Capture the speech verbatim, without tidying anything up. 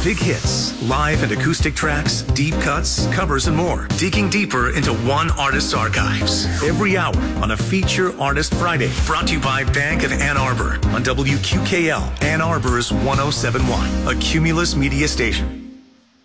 big hits, live and acoustic tracks, deep cuts, covers, and more. Digging deeper into one artist's archives. Every hour on a Feature Artist Friday. Brought to you by Bank of Ann Arbor on W Q K L, Ann Arbor's one oh seven point one, a Cumulus Media station.